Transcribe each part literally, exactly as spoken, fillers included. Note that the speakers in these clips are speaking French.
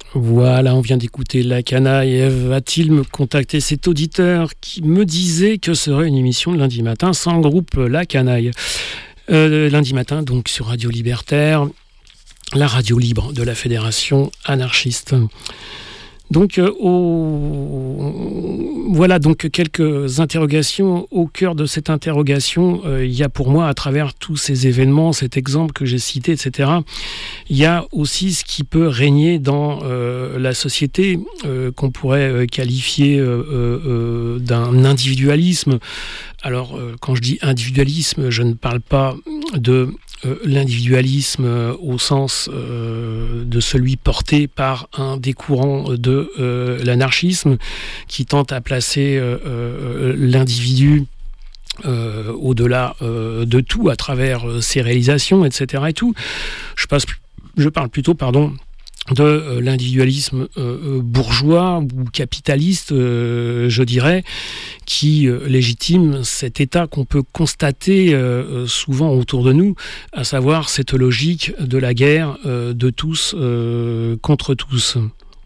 Voilà, on vient d'écouter La Canaille. Et va-t-il me contacter, cet auditeur qui me disait que serait une émission de lundi matin sans le groupe La Canaille. Euh, lundi matin, donc sur Radio Libertaire, la radio libre de la Fédération anarchiste. Donc, euh, au... voilà donc quelques interrogations. Au cœur de cette interrogation, euh, il y a pour moi, à travers tous ces événements, cet exemple que j'ai cité, et cetera, il y a aussi ce qui peut régner dans euh, la société, euh, qu'on pourrait euh, qualifier euh, euh, d'un individualisme. Alors, euh, quand je dis individualisme, je ne parle pas de Euh, l'individualisme euh, au sens euh, de celui porté par un des courants de euh, l'anarchisme qui tente à placer euh, euh, l'individu euh, au-delà euh, de tout à travers euh, ses réalisations, et cetera. Et tout. Je, passe, je parle plutôt, pardon, de euh, l'individualisme euh, bourgeois ou capitaliste, euh, je dirais, qui euh, légitime cet état qu'on peut constater euh, souvent autour de nous, à savoir cette logique de la guerre euh, de tous euh, contre tous.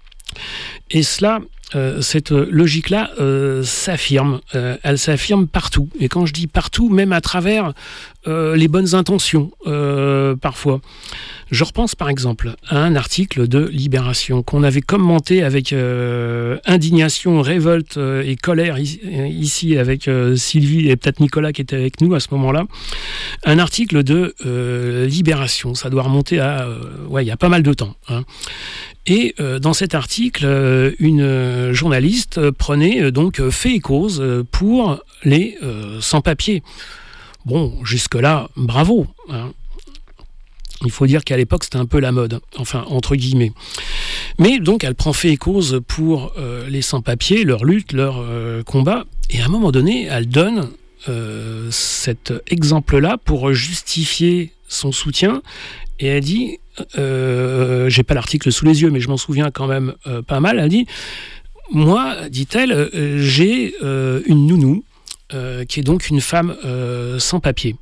Et cela, euh, cette logique-là euh, s'affirme, euh, elle s'affirme partout. Et quand je dis partout, même à travers euh, les bonnes intentions, euh, parfois. Je repense par exemple à un article de Libération qu'on avait commenté avec euh, indignation, révolte euh, et colère ici avec euh, Sylvie et peut-être Nicolas qui était avec nous à ce moment-là. Un article de euh, Libération, ça doit remonter à... Euh, ouais, il y a pas mal de temps. Hein. Et euh, dans cet article, euh, une journaliste euh, prenait euh, donc euh, fait et cause euh, pour les euh, sans-papiers. Bon, jusque-là, bravo, hein. Il faut dire qu'à l'époque, c'était un peu la mode, enfin, entre guillemets. Mais donc, elle prend fait et cause pour euh, les sans-papiers, leur lutte, leur euh, combat. Et à un moment donné, elle donne euh, cet exemple-là pour justifier son soutien. Et elle dit, euh, j'ai pas l'article sous les yeux, mais je m'en souviens quand même euh, pas mal. Elle dit, moi, dit-elle, euh, j'ai euh, une nounou, euh, qui est donc une femme euh, sans papier.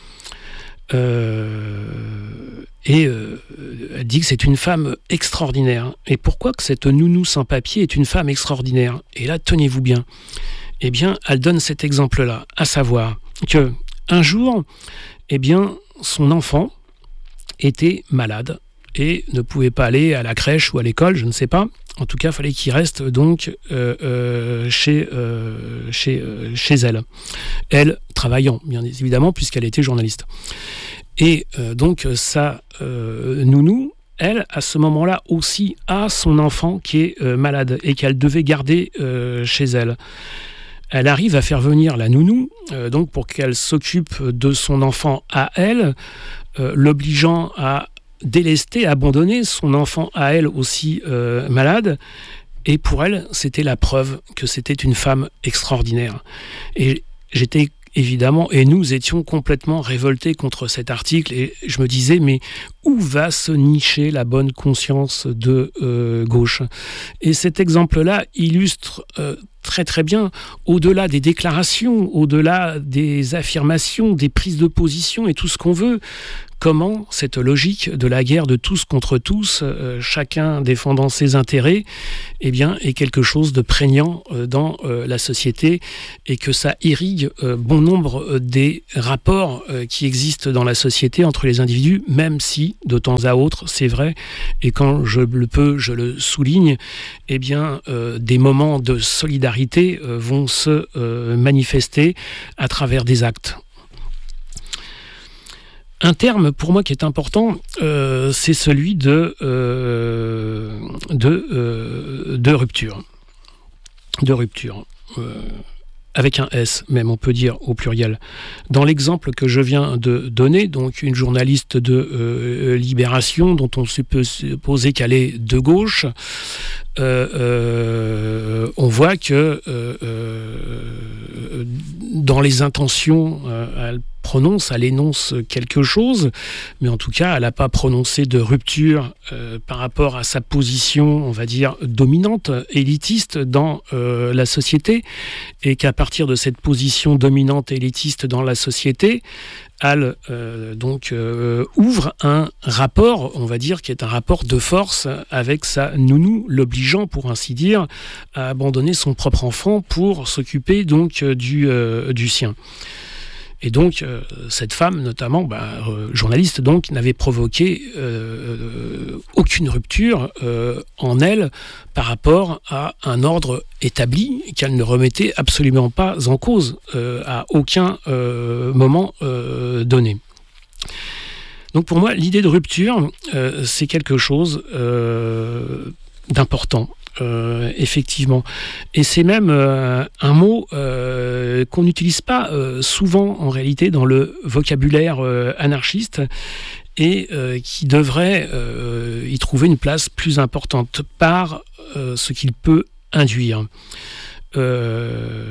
Euh, et euh, elle dit que c'est une femme extraordinaire. Et pourquoi que cette nounou sans papier est une femme extraordinaire? Et là, tenez-vous bien. Eh bien, elle donne cet exemple-là, à savoir que un jour, eh bien, son enfant était malade et ne pouvait pas aller à la crèche ou à l'école, je ne sais pas. En tout cas, il fallait qu'il reste donc euh, euh, chez, euh, chez, euh, chez elle. Elle travaillant, bien évidemment, puisqu'elle était journaliste. Et euh, donc, sa euh, nounou, elle, à ce moment-là aussi, a son enfant qui est euh, malade et qu'elle devait garder euh, chez elle. Elle arrive à faire venir la nounou, euh, donc pour qu'elle s'occupe de son enfant à elle, euh, l'obligeant à délester, abandonner son enfant à elle aussi euh, malade. Et pour elle, c'était la preuve que c'était une femme extraordinaire. Et j'étais évidemment, et nous étions complètement révoltés contre cet article. Et je me disais, mais où va se nicher la bonne conscience de euh, gauche? Et cet exemple-là illustre euh, très très bien, au-delà des déclarations, au-delà des affirmations, des prises de position et tout ce qu'on veut, comment cette logique de la guerre de tous contre tous, euh, chacun défendant ses intérêts, eh bien, est quelque chose de prégnant euh, dans euh, la société et que ça irrigue euh, bon nombre euh, des rapports euh, qui existent dans la société entre les individus, même si, de temps à autre, c'est vrai, et quand je le peux, je le souligne, eh bien, euh, des moments de solidarité euh, vont se euh, manifester à travers des actes. Un terme pour moi qui est important, euh, c'est celui de, euh, de, euh, de rupture. De rupture. Euh, avec un S même, on peut dire au pluriel. Dans l'exemple que je viens de donner, donc une journaliste de euh, Libération, dont on peut supposer qu'elle est de gauche, euh, euh, on voit que euh, euh, dans les intentions, euh, elle prononce, elle énonce quelque chose, mais en tout cas, elle n'a pas prononcé de rupture euh, par rapport à sa position, on va dire, dominante, élitiste dans euh, la société, et qu'à partir de cette position dominante, élitiste dans la société, elle euh, donc euh, ouvre un rapport, on va dire, qui est un rapport de force avec sa nounou, l'obligeant, pour ainsi dire, à abandonner son propre enfant pour s'occuper donc du, euh, du sien. Et donc, euh, cette femme, notamment, bah, euh, journaliste, donc, n'avait provoqué euh, aucune rupture euh, en elle par rapport à un ordre établi qu'elle ne remettait absolument pas en cause euh, à aucun euh, moment euh, donné. Donc, pour moi, l'idée de rupture, euh, c'est quelque chose euh, d'important. Euh, effectivement. Et c'est même euh, un mot euh, qu'on n'utilise pas euh, souvent en réalité dans le vocabulaire euh, anarchiste et euh, qui devrait euh, y trouver une place plus importante par euh, ce qu'il peut induire. Euh,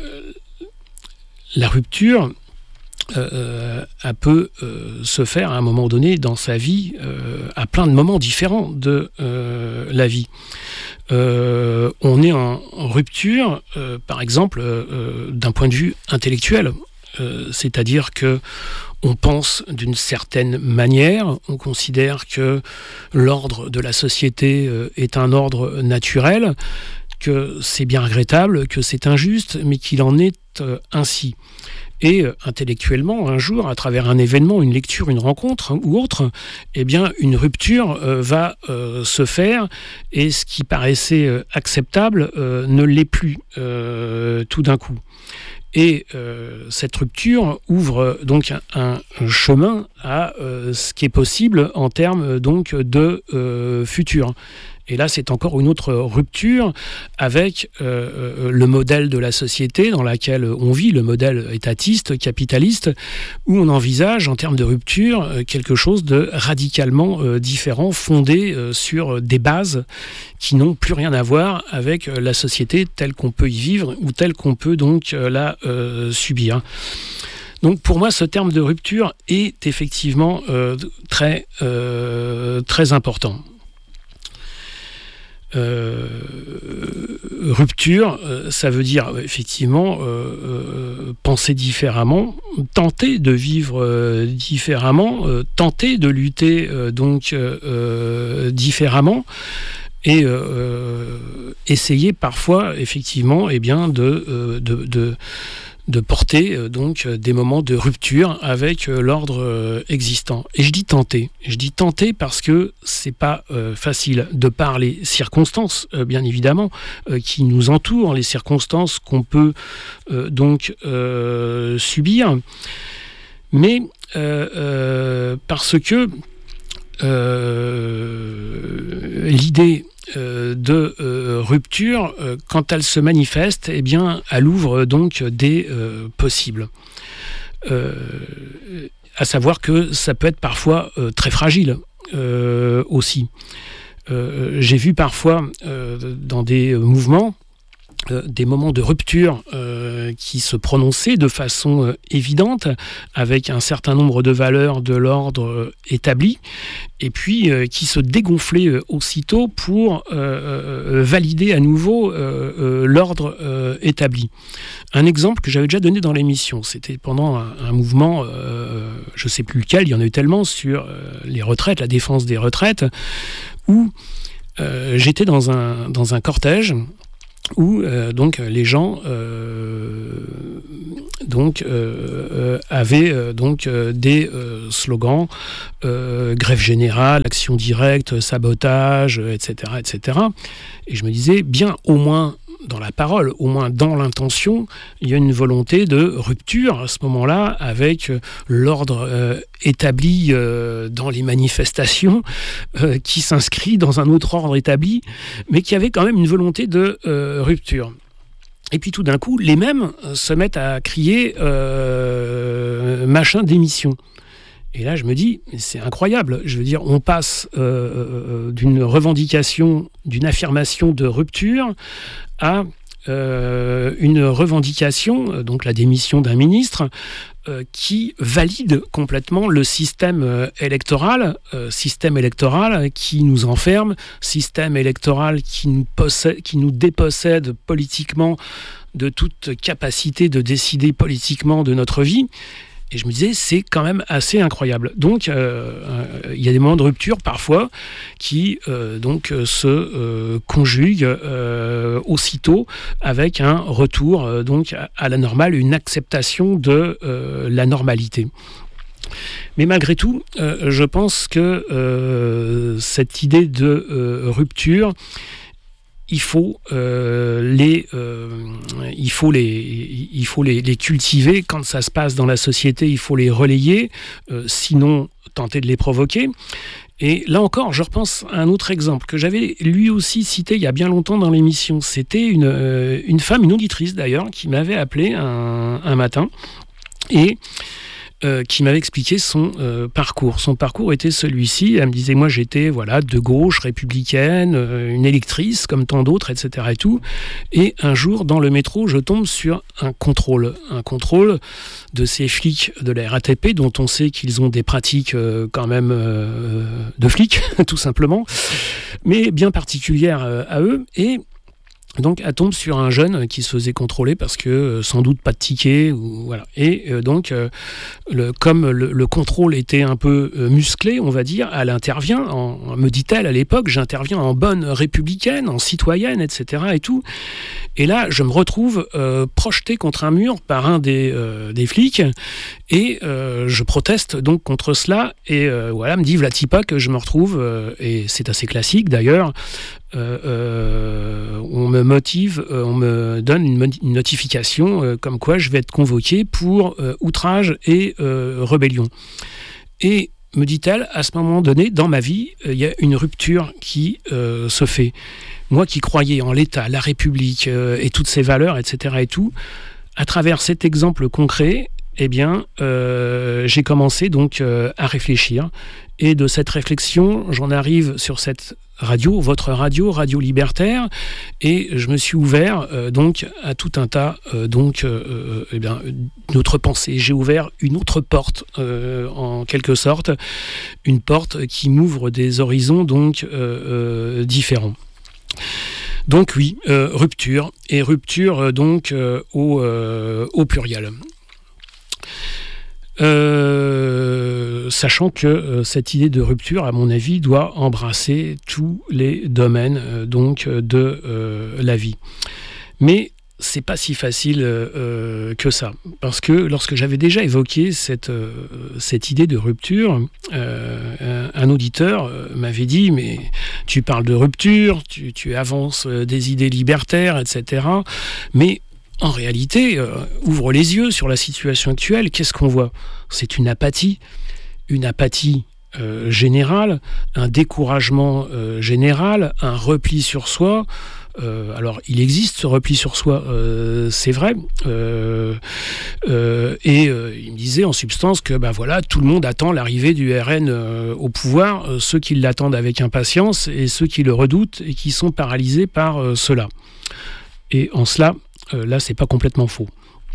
la rupture Euh, elle peut euh, se faire à un moment donné dans sa vie, euh, à plein de moments différents de euh, la vie. Euh, on est en, en rupture, euh, par exemple, euh, d'un point de vue intellectuel, euh, c'est-à-dire que on pense d'une certaine manière, on considère que l'ordre de la société euh, est un ordre naturel, que c'est bien regrettable, que c'est injuste, mais qu'il en est euh, ainsi. Et euh, intellectuellement, un jour, à travers un événement, une lecture, une rencontre hein, ou autre, eh bien, une rupture euh, va euh, se faire et ce qui paraissait euh, acceptable euh, ne l'est plus euh, tout d'un coup. Et euh, cette rupture ouvre donc un, un chemin à euh, ce qui est possible en termes donc de euh, futur. Et là, c'est encore une autre rupture avec euh, le modèle de la société dans laquelle on vit, le modèle étatiste, capitaliste, où on envisage en termes de rupture quelque chose de radicalement euh, différent, fondé euh, sur des bases qui n'ont plus rien à voir avec la société telle qu'on peut y vivre ou telle qu'on peut donc euh, la euh, subir. Donc pour moi, ce terme de rupture est effectivement euh, très, euh, très important. Euh, rupture, euh, ça veut dire effectivement euh, euh, penser différemment, tenter de vivre euh, différemment, euh, tenter de lutter euh, donc euh, différemment et euh, essayer parfois effectivement eh bien de, euh, de, de de porter euh, donc des moments de rupture avec euh, l'ordre euh, existant. Et je dis tenter. Je dis tenter parce que c'est pas euh, facile de par les circonstances, euh, bien évidemment, euh, qui nous entourent, les circonstances qu'on peut euh, donc euh, subir, mais euh, euh, parce que euh, l'idée Euh, de euh, rupture, euh, quand elle se manifeste, eh bien, elle ouvre donc des euh, possibles. Euh, à savoir que ça peut être parfois euh, très fragile euh, aussi. Euh, j'ai vu parfois euh, dans des mouvements Euh, des moments de rupture euh, qui se prononçaient de façon euh, évidente, avec un certain nombre de valeurs de l'ordre euh, établi, et puis euh, qui se dégonflaient euh, aussitôt pour euh, euh, valider à nouveau euh, euh, l'ordre euh, établi. Un exemple que j'avais déjà donné dans l'émission, c'était pendant un, un mouvement, euh, je ne sais plus lequel, il y en a eu tellement, sur euh, les retraites, la défense des retraites, où euh, j'étais dans un, dans un cortège où euh, donc les gens euh, donc euh, euh, avaient euh, donc euh, des euh, slogans euh, grève générale, action directe, sabotage, et cetera, et cetera. Et je me disais bien au moins dans la parole, au moins dans l'intention, il y a une volonté de rupture à ce moment-là avec l'ordre euh, établi euh, dans les manifestations euh, qui s'inscrit dans un autre ordre établi, mais qui avait quand même une volonté de euh, rupture. Et puis tout d'un coup, les mêmes se mettent à crier euh, machin démission. Et là, je me dis, c'est incroyable. Je veux dire, on passe euh, d'une revendication, d'une affirmation de rupture à euh, une revendication, donc la démission d'un ministre, euh, qui valide complètement le système euh, électoral, euh, système électoral qui nous enferme, système électoral qui nous possède, qui nous dépossède politiquement de toute capacité de décider politiquement de notre vie. Et je me disais, c'est quand même assez incroyable. Donc, il euh, euh, y a des moments de rupture parfois qui euh, donc euh, se euh, conjuguent euh, aussitôt avec un retour euh, donc à la normale, une acceptation de euh, la normalité. Mais malgré tout, euh, je pense que euh, cette idée de euh, rupture, il faut, euh, les, euh, il faut, les, il faut les, les cultiver. Quand ça se passe dans la société, il faut les relayer, euh, sinon tenter de les provoquer. Et là encore, je repense à un autre exemple que j'avais lui aussi cité il y a bien longtemps dans l'émission. C'était une, euh, une femme, une auditrice d'ailleurs, qui m'avait appelé un, un matin et Euh, qui m'avait expliqué son euh, parcours. Son parcours était celui-ci. Elle me disait, moi j'étais voilà, de gauche, républicaine, euh, une électrice comme tant d'autres, et cetera. Et, tout. Et un jour, dans le métro, je tombe sur un contrôle. Un contrôle de ces flics de la R A T P, dont on sait qu'ils ont des pratiques euh, quand même euh, de flics, tout simplement, mais bien particulières euh, à eux. Et donc, elle tombe sur un jeune qui se faisait contrôler parce que euh, sans doute pas de ticket. Ou, voilà. Et euh, donc, euh, le, comme le, le contrôle était un peu euh, musclé, on va dire, elle intervient, en, me dit-elle à l'époque, j'interviens en bonne républicaine, en citoyenne, et cetera. Et tout. Et là, je me retrouve euh, projeté contre un mur par un des, euh, des flics et euh, je proteste donc contre cela. Et euh, voilà, me dit Vlatipa que je me retrouve, euh, et c'est assez classique d'ailleurs. Euh, euh, on me motive, euh, on me donne une, une notification euh, comme quoi je vais être convoqué pour euh, outrage et euh, rébellion. Et me dit-elle, à ce moment donné, dans ma vie, il euh, y a une rupture qui euh, se fait. Moi qui croyais en l'État, la République euh, et toutes ses valeurs, et cetera et tout, à travers cet exemple concret, eh bien, euh, j'ai commencé donc euh, à réfléchir. Et de cette réflexion, j'en arrive sur cette radio, votre radio, Radio Libertaire, et je me suis ouvert euh, donc à tout un tas euh, donc euh, eh bien d'autres pensées. J'ai ouvert une autre porte euh, en quelque sorte, une porte qui m'ouvre des horizons donc euh, euh, différents. Donc oui, euh, rupture et rupture euh, donc euh, au, euh, au pluriel. Euh, sachant que euh, cette idée de rupture, à mon avis, doit embrasser tous les domaines euh, donc de euh, la vie. Mais c'est pas si facile euh, que ça, parce que lorsque j'avais déjà évoqué cette euh, cette idée de rupture, euh, un, un auditeur euh, m'avait dit mais tu parles de rupture, tu, tu avances des idées libertaires, et cetera. Mais en réalité, euh, ouvre les yeux sur la situation actuelle. Qu'est-ce qu'on voit ? C'est une apathie, une apathie euh, générale, un découragement euh, général, un repli sur soi. Euh, alors, il existe ce repli sur soi, euh, c'est vrai. Euh, euh, et euh, il me disait en substance que bah, voilà, tout le monde attend l'arrivée du R N euh, au pouvoir, euh, ceux qui l'attendent avec impatience et ceux qui le redoutent et qui sont paralysés par euh, cela. Et en cela, Euh, là, c'est pas complètement faux.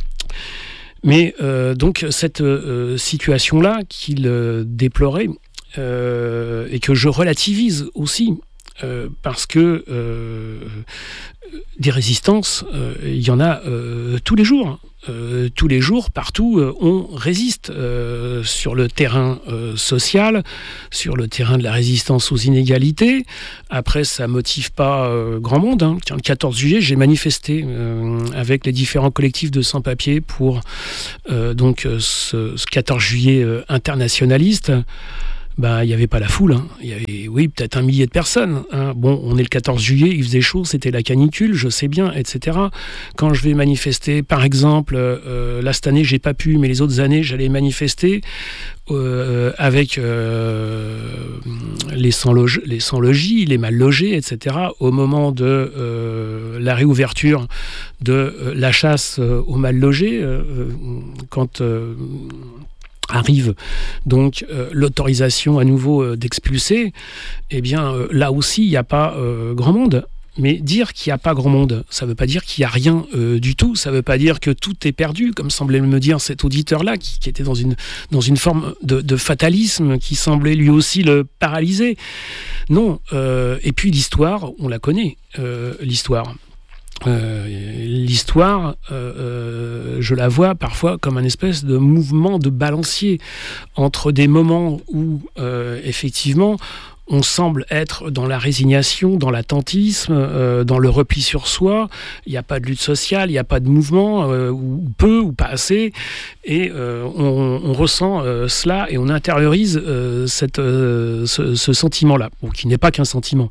Mais euh, donc cette euh, situation-là qu'il euh, déplorait euh, et que je relativise aussi euh, parce que euh, des résistances, euh, il y en a euh, tous les jours. Euh, tous les jours, partout, euh, on résiste euh, sur le terrain euh, social, sur le terrain de la résistance aux inégalités. Après, ça ne motive pas euh, grand monde. Hein. Le quatorze juillet, j'ai manifesté euh, avec les différents collectifs de sans-papiers pour euh, donc, ce, ce quatorze juillet euh, internationaliste. Bah, il n'y avait pas la foule, hein. Il y avait, oui, peut-être un millier de personnes. Hein. Bon, on est le quatorze juillet, il faisait chaud, c'était la canicule, je sais bien, et cetera. Quand je vais manifester, par exemple, euh, là cette année, j'ai pas pu, mais les autres années, j'allais manifester euh, avec euh, les sans-logis, les sans-logis, les mal-logés, et cetera. Au moment de euh, la réouverture de euh, la chasse euh, aux mal-logés, euh, quand euh, arrive donc euh, l'autorisation à nouveau euh, d'expulser, eh bien euh, là aussi il n'y a pas euh, grand monde. Mais dire qu'il n'y a pas grand monde, ça ne veut pas dire qu'il n'y a rien euh, du tout, ça ne veut pas dire que tout est perdu, comme semblait me dire cet auditeur-là, qui, qui était dans une, dans une forme de, de fatalisme, qui semblait lui aussi le paralyser. Non, euh, et puis l'histoire, on la connaît, euh, l'histoire. Euh, l'histoire, euh, euh, je la vois parfois comme un espèce de mouvement de balancier entre des moments où, euh, effectivement, on semble être dans la résignation, dans l'attentisme, euh, dans le repli sur soi. Il n'y a pas de lutte sociale, il n'y a pas de mouvement, euh, ou peu, ou pas assez. Et euh, on, on ressent euh, cela et on intériorise euh, cette, euh, ce, ce sentiment-là, bon, qui n'est pas qu'un sentiment.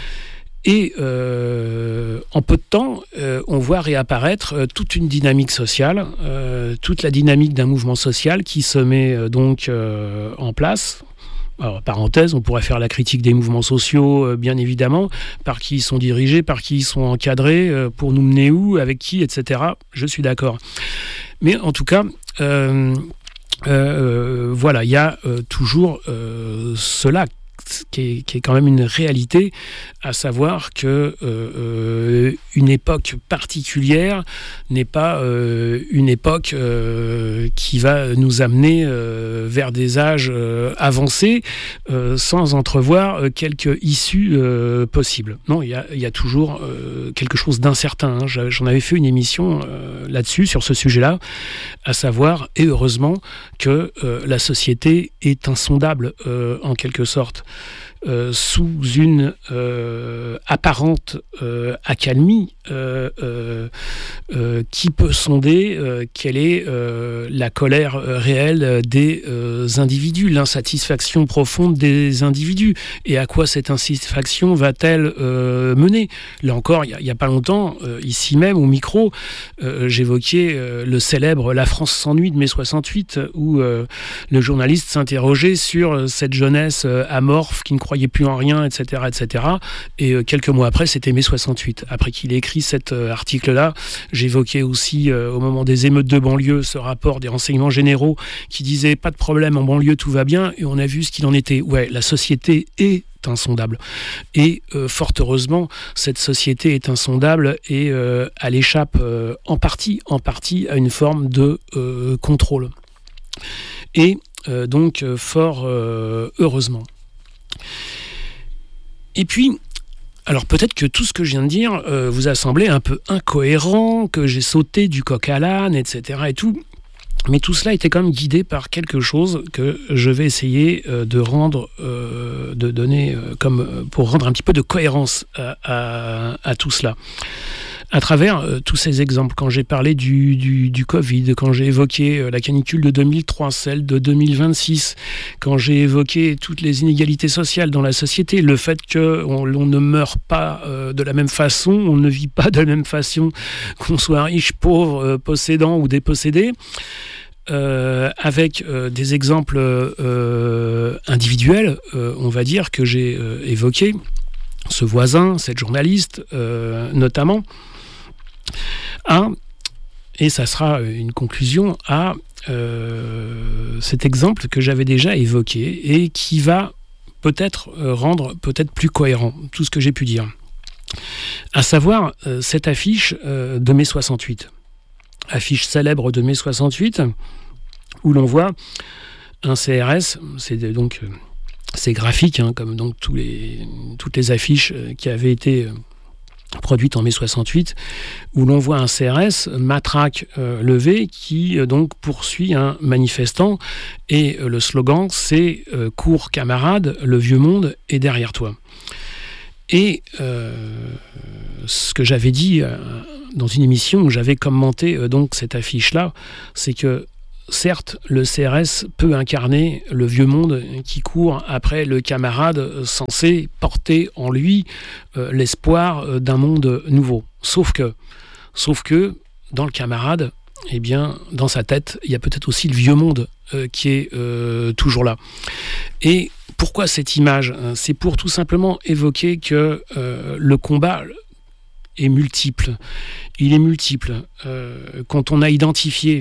Et euh, en peu de temps, euh, on voit réapparaître euh, toute une dynamique sociale, euh, toute la dynamique d'un mouvement social qui se met euh, donc euh, en place. Alors, parenthèse, on pourrait faire la critique des mouvements sociaux, euh, bien évidemment, par qui ils sont dirigés, par qui ils sont encadrés, euh, pour nous mener où, avec qui, et cetera. Je suis d'accord. Mais en tout cas, euh, euh, voilà, il y a euh, toujours euh, cela Qui est, qui est quand même une réalité, à savoir que euh, euh, une époque particulière n'est pas euh, une époque euh, qui va nous amener euh, vers des âges euh, avancés euh, sans entrevoir euh, quelque issue euh, possible. Non, il y a, il y a toujours euh, quelque chose d'incertain. Hein. J'en avais fait une émission euh, là-dessus, sur ce sujet-là, à savoir, et heureusement, que euh, la société est insondable euh, en quelque sorte. Euh, sous une euh, apparente euh, accalmie euh, euh, euh, qui peut sonder euh, quelle est euh, la colère euh, réelle des euh, individus, l'insatisfaction profonde des individus, et à quoi cette insatisfaction va-t-elle euh, mener. Là encore, il n'y a, a pas longtemps, euh, ici même au micro, euh, j'évoquais euh, le célèbre La France s'ennuie de mai soixante-huit, où euh, le journaliste s'interrogeait sur cette jeunesse euh, amorphe qui ne croyait plus en rien, et cetera, et cetera. Et euh, quelques mois après, c'était mai soixante-huit. Après qu'il ait écrit cet euh, article-là, j'évoquais aussi, euh, au moment des émeutes de banlieue, ce rapport des renseignements généraux qui disait « pas de problème, en banlieue, tout va bien », et on a vu ce qu'il en était. Ouais, la société est insondable. Et euh, fort heureusement, cette société est insondable et euh, elle échappe euh, en partie, en partie à une forme de euh, contrôle. Et euh, donc, euh, fort euh, heureusement. Et puis, alors peut-être que tout ce que je viens de dire euh, vous a semblé un peu incohérent, que j'ai sauté du coq à l'âne, et cetera et tout. Mais tout cela était quand même guidé par quelque chose que je vais essayer euh, de rendre, euh, de donner euh, comme euh, pour rendre un petit peu de cohérence à, à, à tout cela. À travers euh, tous ces exemples, quand j'ai parlé du, du, du Covid, quand j'ai évoqué euh, la canicule de deux mille trois, celle de deux mille vingt-six, quand j'ai évoqué toutes les inégalités sociales dans la société, le fait qu'on on ne meurt pas euh, de la même façon, on ne vit pas de la même façon, qu'on soit riche, pauvre, euh, possédant ou dépossédé, euh, avec euh, des exemples euh, individuels, euh, on va dire, que j'ai euh, évoqués, ce voisin, cette journaliste euh, notamment, à, et ça sera une conclusion, à euh, cet exemple que j'avais déjà évoqué et qui va peut-être euh, rendre peut-être plus cohérent tout ce que j'ai pu dire. À savoir euh, cette affiche euh, de mai soixante-huit. Affiche célèbre de mai soixante-huit, où l'on voit un C R S, c'est donc... Euh, c'est graphique, hein, comme donc tous les, toutes les affiches qui avaient été produites en mai soixante-huit, où l'on voit un C R S, matraque euh, levée, qui euh, donc poursuit un manifestant, et euh, le slogan c'est euh, « Cours camarade, le vieux monde est derrière toi ». Et euh, ce que j'avais dit euh, dans une émission où j'avais commenté euh, donc cette affiche-là, c'est que certes, le C R S peut incarner le vieux monde qui court après le camarade censé porter en lui euh, l'espoir d'un monde nouveau. Sauf que, sauf que dans le camarade, eh bien, dans sa tête, il y a peut-être aussi le vieux monde euh, qui est euh, toujours là. Et pourquoi cette image ? C'est pour tout simplement évoquer que euh, le combat est multiple. Il est multiple. Euh, quand on a identifié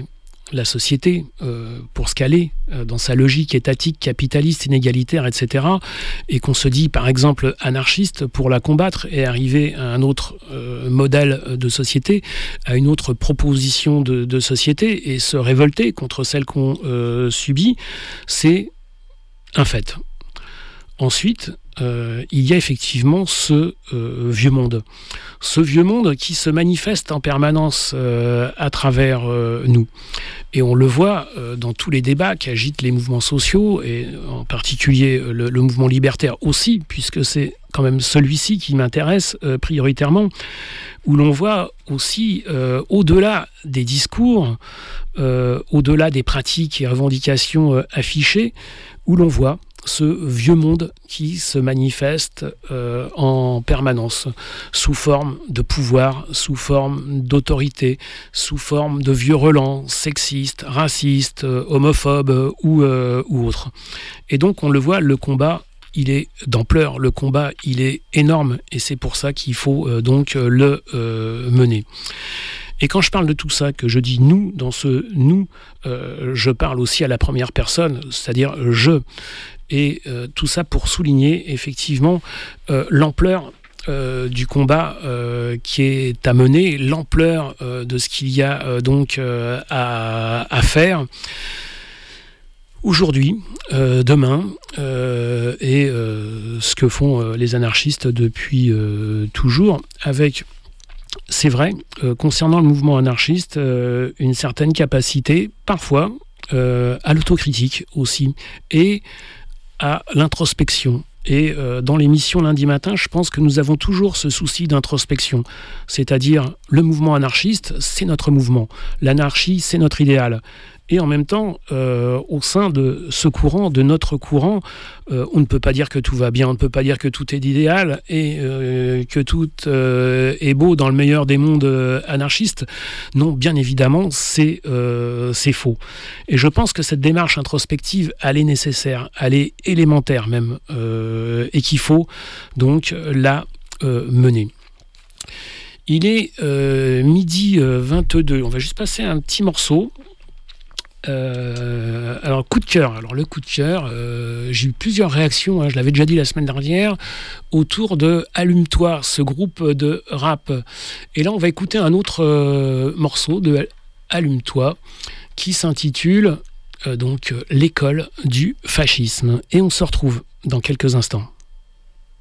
la société euh, pour ce qu'elle est, euh, dans sa logique étatique, capitaliste, inégalitaire, et cetera, et qu'on se dit, par exemple, anarchiste pour la combattre et arriver à un autre euh, modèle de société, à une autre proposition de, de société, et se révolter contre celle qu'on euh, subit, c'est un fait. Ensuite, euh, il y a effectivement ce euh, vieux monde. Ce vieux monde qui se manifeste en permanence euh, à travers euh, nous. Et on le voit euh, dans tous les débats qui agitent les mouvements sociaux, et en particulier le, le mouvement libertaire aussi, puisque c'est quand même celui-ci qui m'intéresse euh, prioritairement, où l'on voit aussi, euh, au-delà des discours, euh, au-delà des pratiques et revendications euh, affichées, où l'on voit ce vieux monde qui se manifeste euh, en permanence, sous forme de pouvoir, sous forme d'autorité, sous forme de vieux relents sexistes, racistes, euh, homophobes euh, ou, euh, ou autres. Et donc on le voit, le combat, il est d'ampleur, le combat, il est énorme, et c'est pour ça qu'il faut euh, donc euh, le euh, mener. Et quand je parle de tout ça, que je dis nous, dans ce nous, euh, je parle aussi à la première personne, c'est-à-dire je. Et euh, tout ça pour souligner effectivement euh, l'ampleur euh, du combat euh, qui est à mener, l'ampleur euh, de ce qu'il y a euh, donc euh, à, à faire aujourd'hui, euh, demain, euh, et euh, ce que font euh, les anarchistes depuis euh, toujours, avec, c'est vrai, euh, concernant le mouvement anarchiste, euh, une certaine capacité, parfois, euh, à l'autocritique aussi, et à l'introspection. Et euh, dans l'émission Lundi Matin, je pense que nous avons toujours ce souci d'introspection. C'est-à-dire, le mouvement anarchiste, c'est notre mouvement. L'anarchie, c'est notre idéal. Et en même temps, euh, au sein de ce courant, de notre courant, euh, on ne peut pas dire que tout va bien, on ne peut pas dire que tout est idéal et euh, que tout euh, est beau dans le meilleur des mondes euh, anarchistes. Non, bien évidemment, c'est, euh, c'est faux. Et je pense que cette démarche introspective, elle est nécessaire, elle est élémentaire même, euh, et qu'il faut donc la euh, mener. Il est euh, midi vingt-deux, on va juste passer un petit morceau. Euh, alors coup de cœur, alors le coup de cœur, euh, j'ai eu plusieurs réactions, hein, je l'avais déjà dit la semaine dernière, autour de Allume-toi, ce groupe de rap. Et là on va écouter un autre euh, morceau de Allume-toi qui s'intitule euh, donc l'école du fascisme. Et on se retrouve dans quelques instants.